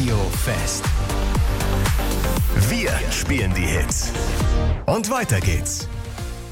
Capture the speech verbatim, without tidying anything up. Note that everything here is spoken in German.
Radio fest. Wir spielen die Hits. Und weiter geht's.